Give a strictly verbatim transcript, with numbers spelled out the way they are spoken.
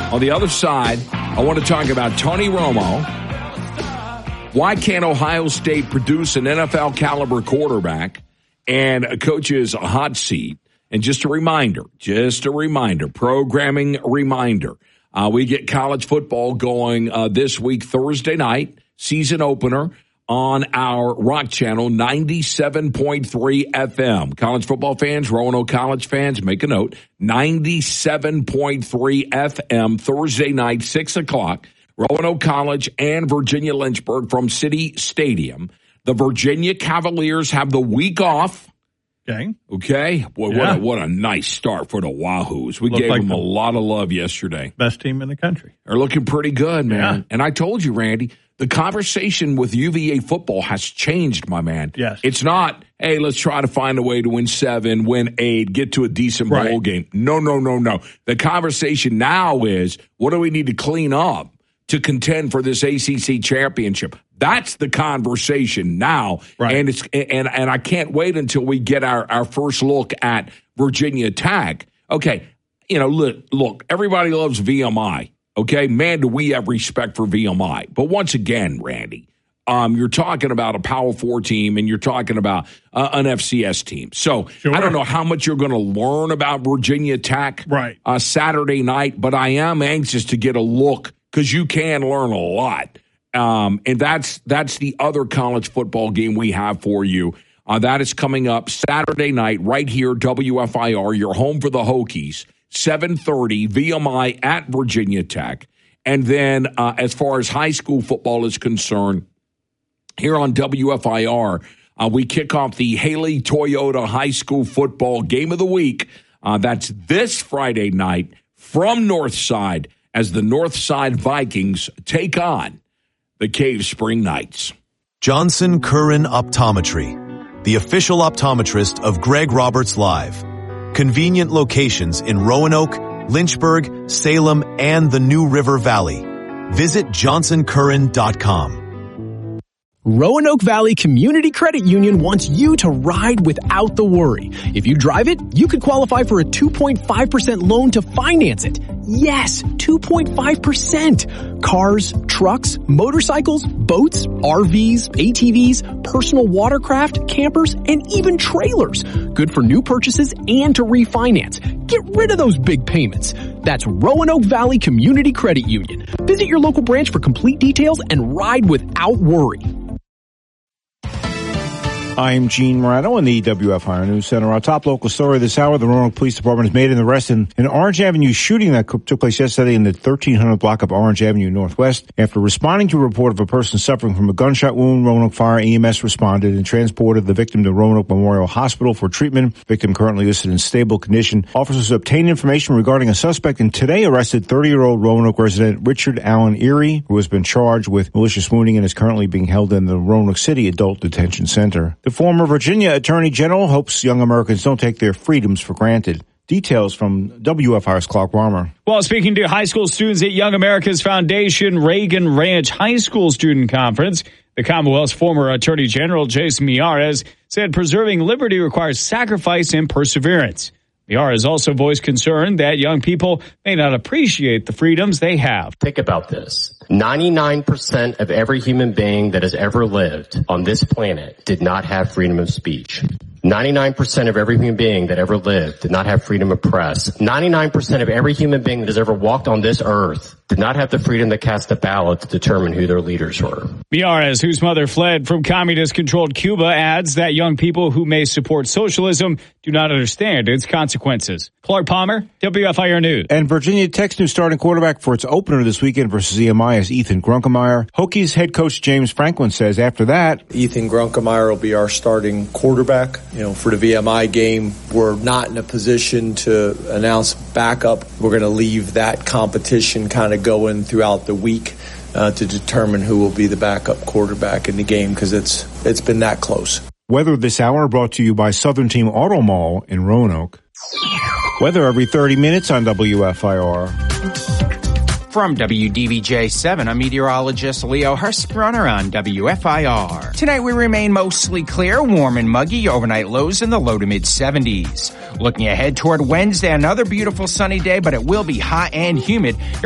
On the other side, I want to talk about Tony Romo. Why can't Ohio State produce an N F L caliber quarterback and a coach's hot seat? And just a reminder, just a reminder, programming reminder. Uh, we get college football going uh, this week, Thursday night, season opener on our Rock Channel, ninety-seven point three F M. College football fans, Roanoke College fans, make a note, ninety-seven point three F M, Thursday night, six o'clock. Roanoke College and Virginia Lynchburg from City Stadium. The Virginia Cavaliers have the week off. Okay. Okay. Boy, yeah. what, a, what a nice start for the Wahoos. We Looked gave like them the a lot of love yesterday. Best team in the country. They're looking pretty good, man. Yeah. And I told you, Randy, the conversation with U V A football has changed, my man. Yes. It's not, hey, let's try to find a way to win seven, win eight, get to a decent bowl right. game. No, no, no, no. The conversation now is, what do we need to clean up to contend for this A C C championship? That's the conversation now. Right. And it's and and I can't wait until we get our, our first look at Virginia Tech. Okay, you know, look, look, everybody loves V M I. Okay, man, do we have respect for V M I. But once again, Randy, um, you're talking about a Power Four team and you're talking about uh, an F C S team. So sure. I don't know how much you're going to learn about Virginia Tech right. uh, Saturday night, but I am anxious to get a look because you can learn a lot. Um, and that's that's the other college football game we have for you. Uh, that is coming up Saturday night right here, W F I R. You're home for the Hokies, seven thirty, V M I at Virginia Tech. And then uh, as far as high school football is concerned, here on W F I R, uh, we kick off the Haley Toyota High School Football Game of the Week. Uh, that's this Friday night from Northside as the Northside Vikings take on the Cave Spring Knights. Johnson Curran Optometry, the official optometrist of Greg Roberts Live. Convenient locations in Roanoke, Lynchburg, Salem, and the New River Valley. Visit johnson curran dot com. Roanoke Valley Community Credit Union wants you to ride without the worry. If you drive it, you could qualify for a two point five percent loan to finance it. Yes, two point five percent. Cars, trucks, motorcycles, boats, R Vs, A T Vs, personal watercraft, campers, and even trailers. Good for new purchases and to refinance. Get rid of those big payments. That's Roanoke Valley Community Credit Union. Visit your local branch for complete details and ride without worry. I'm Gene Morano in the W F I R News Center. Our top local story this hour, the Roanoke Police Department has made an arrest in an Orange Avenue shooting that took place yesterday in the thirteen hundred block of Orange Avenue Northwest. After responding to a report of a person suffering from a gunshot wound, Roanoke Fire E M S responded and transported the victim to Roanoke Memorial Hospital for treatment. Victim currently listed in stable condition. Officers obtained information regarding a suspect and today arrested thirty-year-old Roanoke resident Richard Allen Erie, who has been charged with malicious wounding and is currently being held in the Roanoke City Adult Detention Center. The former Virginia Attorney General hopes young Americans don't take their freedoms for granted. Details from W F I R's Clark Warmer. While speaking to high school students at Young America's Foundation Reagan Ranch High School Student Conference, the Commonwealth's former Attorney General Jason Miyares said preserving liberty requires sacrifice and perseverance. Miyares also voiced concern that young people may not appreciate the freedoms they have. Think about this. ninety-nine percent of every human being that has ever lived on this planet did not have freedom of speech. ninety-nine percent of every human being that ever lived did not have freedom of press. ninety-nine percent of every human being that has ever walked on this earth did not have the freedom to cast a ballot to determine who their leaders were. Miyares, whose mother fled from communist-controlled Cuba, adds that young people who may support socialism do not understand its consequences. Clark Palmer, W F I R News. And Virginia Tech's new starting quarterback for its opener this weekend versus E M I is Ethan Grunkemeyer. Hokies head coach James Franklin says after that, Ethan Grunkemeyer will be our starting quarterback. You know, for the V M I game, we're not in a position to announce backup. We're going to leave that competition kind of going throughout the week uh, to determine who will be the backup quarterback in the game because it's it's been that close. Weather this hour brought to you by Southern Team Auto Mall in Roanoke. Weather every thirty minutes on W F I R. From W D V J seven, I'm meteorologist Leo Hurstbrunner on W F I R. Tonight we remain mostly clear, warm and muggy, overnight lows in the low to mid seventies. Looking ahead toward Wednesday, another beautiful sunny day, but it will be hot and humid. Your